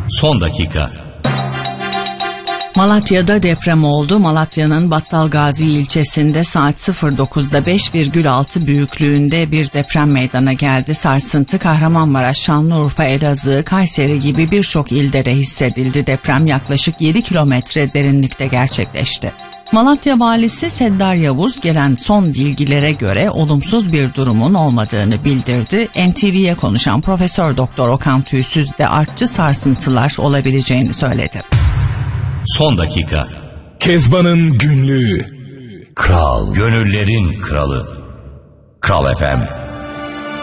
Son dakika. Malatya'da deprem oldu. Malatya'nın Battalgazi ilçesinde saat 09'da 5,6 büyüklüğünde bir deprem meydana geldi. Sarsıntı Kahramanmaraş, Şanlıurfa, Elazığ, Kayseri gibi birçok ilde de hissedildi. Deprem yaklaşık 7 kilometre derinlikte gerçekleşti. Malatya Valisi Seddar Yavuz gelen son bilgilere göre olumsuz bir durumun olmadığını bildirdi. NTV'ye konuşan Profesör Doktor Okan Tüysüz de artçı sarsıntılar olabileceğini söyledi. Son dakika. Kezban'ın günlüğü. Kral, gönüllerin kralı. Kral FM.